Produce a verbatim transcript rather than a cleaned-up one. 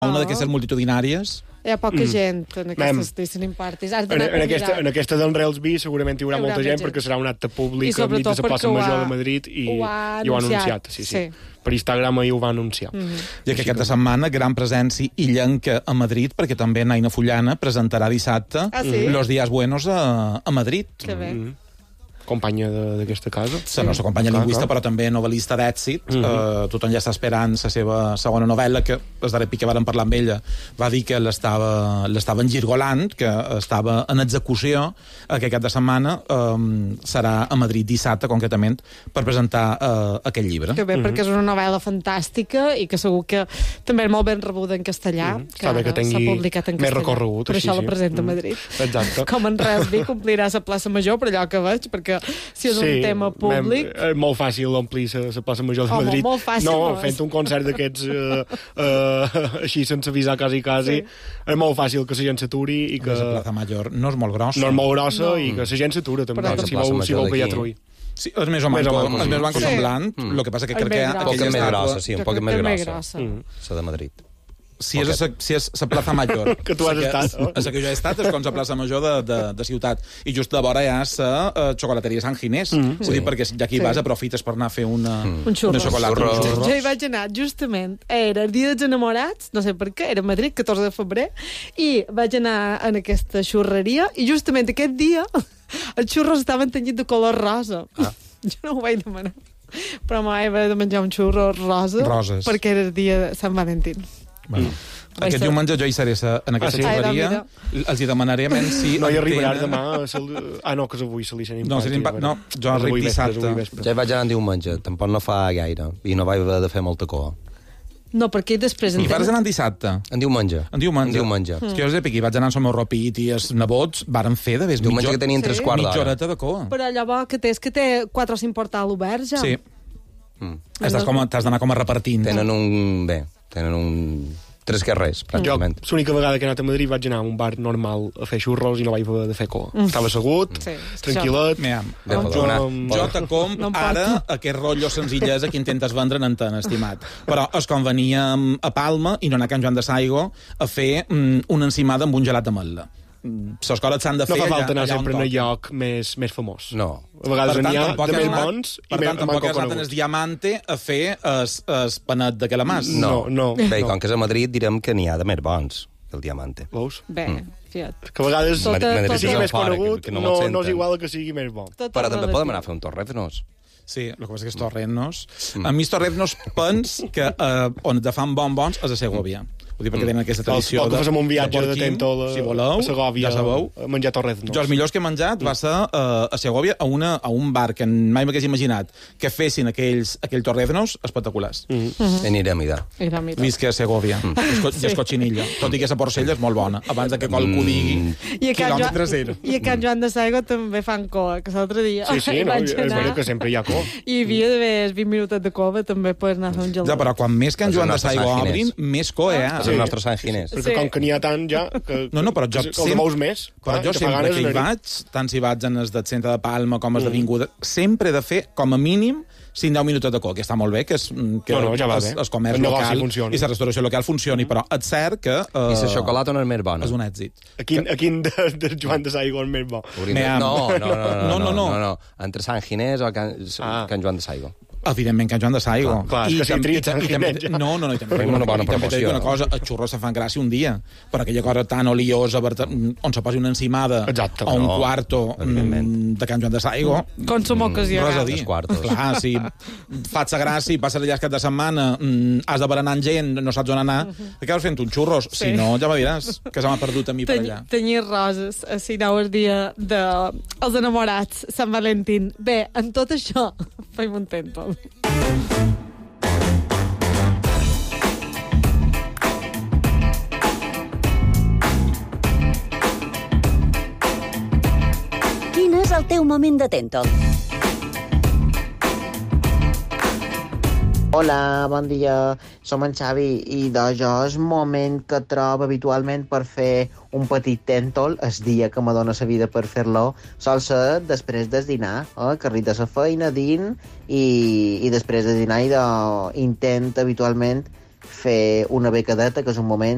Una d'aquestes multitudinàries. Hi ha poca mm. gent en aquestes listening parties. Has en, en, aquesta, en aquesta del Railsby segurament hi haurà, hi haurà molta gent, gent perquè serà un acte públic enmig de la plaça Major de Madrid i ho ha, i ho ha anunciat. Sí, sí. sí. Per Instagram ahir ho va anunciar. Mm-hmm. I que aquesta setmana, gran presència illenca a Madrid, perquè també Naina Fullana presentarà dissabte ah, sí? Los Días Buenos a, a Madrid. Que bé. Mm-hmm. Companya d'aquesta casa. Sí. La nostra companya clar, lingüista, clar. Però també novel·lista d'èxit. Mm-hmm. uh, tothom ja està esperant la seva segona novel·la, que el darrer pic que vàrem parlar amb ella va dir que l'estava l'estava engirgolant, que estava en execució, que aquest de setmana um, serà a Madrid dissabte, concretament, per presentar uh, aquest llibre. Que bé, mm-hmm. perquè és una novel·la fantàstica i que segur que també és molt ben rebuda en castellà, mm-hmm. que, que, que s'ha publicat en castellà. Més recorregut. Per així, això sí. la presenta a Madrid. Mm-hmm. Exacte. Com en Railsby complirà la plaça Major, per allò que veig, perquè si és sí, un tema públic... És molt fàcil omplir la plaça Major de Madrid. Home, molt fàcil. No, fent un concert d'aquests uh, uh, així sense avisar quasi, quasi. Sí. És molt fàcil que la gent s'aturi i que... La plaça Major no és molt grossa. No és molt grossa no. I que la gent s'atura també, però si veu, si veu que hi ha trull. Sí, és més o manco, és més o manco sí. semblant. Mm. El que passa que crec que... Un poc més grossa, sí, un poc més grossa. Mm. La de Madrid. Si és, a, si és la plaça Major. Que tu has que, estat. Oh? És que jo he estat, és com la plaça Major de, de, de ciutat. I just de vora hi ha la uh, xocolateria Sant Ginés. Mm. Vull sí. dir, perquè ja aquí sí. vas aprofites per anar a fer una, mm. un xurros. Una xocolata. Jo, jo hi vaig anar, justament, era el dia dels enamorats, no sé per què, era a Madrid, catorze de febrer, i vaig anar en aquesta xurreria, i justament aquest dia els xurros estaven tenyits de color rosa. Ah. Jo no ho vaig demanar. Però mai vaig de menjar un xurro rosa Roses. Perquè era el dia de Sant Valentín. Bueno. Mm. Aquest diumenge jo hi seré en aquesta ah, sí? xurreria. Els hi demanaré si... No hi arribaràs demà. Ah, no, que és avui se li sent no, impa... no, jo arribo dissabte. Ja vaig anar en diumenge, tampoc no fa gaire. I no vaig haver de fer molta cua. No, perquè després... I vas anar en dissabte? En diumenge. En diumenge. En diumenge. Mm. És que jo sé que vaig anar amb el meu ropit i els nebots varen fer de vés diumenge que tenien tres quarts d'hora. Mitja horeta de coa. Però llavors que té, és que té quatre o cinc portals oberts, ja. Sí. Mm. Estàs com, t'has d'anar com a repartint. Tenen un... Bé, tenen un... Tres carrers, pràcticament. Jo, l'única vegada que he anat a Madrid vaig anar a un bar normal a fer xurros i no vaig haver de fer coa. Mm. Estava assegut, sí. tranquil·let. Mira, jo, jo te comp no ara aquest rotllo senzillesa que intentes vendre en antena, estimat. Però és com veníem a Palma i no anar a Can Joan de Saigo a fer mm, una encimada amb un gelat d'ametla. Les coses s'han de fer... No fa falta anar allà sempre en el lloc més, més famós. No. A vegades n'hi ha de més bons i per tant, tampoc has anat en el Diamante a fer el panet de Calamàs. No, no. Bé, com que és a Madrid, direm que n'hi ha de més bons que el Diamante. Veus? Bé, fiat. Que a vegades tota, que sigui tota més conegut no, no, no és igual que sigui més bo. Tota Però també podem anar a fer un torreznos. Sí, el que passa que és torreznos. Mm. A mi els torreznos pens que eh, on te fan bon bons és a Segovia. Vull dir, perquè tenen aquesta tradició de... O que fem un viatge de Tentol a, si voleu, a Segovia, ja sabeu. A menjar torreznos. Jo els millors que he menjat va ser uh, a Segovia a, una, a un bar que mai m'hagués imaginat que fessin aquells, aquells torreznos espectaculars. Mm -hmm. Mm -hmm. Anirem a mirar. Visca a Segovia. Mm. I sí. escotxinilla. Tot i que la porcella és molt bona, abans de que qualcú digui mm. quilòmetre zero. I a Can Joan de Saigo també fan coa, que l'altre dia sí, sí, no, és veritat que sempre hi ha coa. I hi havia d'haver vint minuts de cova, també pots anar a fer un gelat. Ja, però quan més Can Joan de Saigo obrin, més coa hi ha. És el nostre Sant Ginés. Perquè sí. com que n'hi ha tant ja... Que, no, no, però jo que sempre... El més, però clar, jo sempre que hi vaig, tant si vaig en el del centre de Palma com el d'Avinguda, mm. sempre he de fer, com a mínim, cinc deu minuts de coca, que està molt bé, que, és, que no, no, ja va es, el comerç el local funcioni. I la restauració local funcioni, però és cert que... Uh, I la xocolata no és més bona. És un èxit. A quin, a quin de, de Joan de Saigo és més bo? No, no, no, no, no, no, no, no. Entre Sant Ginés o Can, ah. Can Joan de Saigo. Evidentment, Can Joan de Saigo. Clar, clar, és que si trit Sant Ginés ja. No, no, no, i també, Fem una bona també t'he dit una cosa, els xurros se fan gràcia un dia, però aquella cosa tan oliosa on se posi una encimada exacte, o un no, quarto de Can Joan de Saigo... Com som ocasió. Res a dir. Clar, si fas la gràcia i passes allà el cap de setmana, has de berenar amb gent, no saps on anar, acabes fent uns xurros. Sí. Si no, ja me diràs que se m'ha perdut a mi per allà. Tenyir roses, si no el dia dels enamorats, Sant Valentín. Bé, en tot això, fem un tentol. Quin és el teu moment de tentol? Hola, bon dia. Som en Xavi i jo és moment que trobo habitualment per fer un petit tèntol el dia que me dóna la vida per fer-lo. Sol ser després del dinar, eh? que arriba a la feina, din, i, i després de dinar i de, intent habitualment fer una becadeta, que és un moment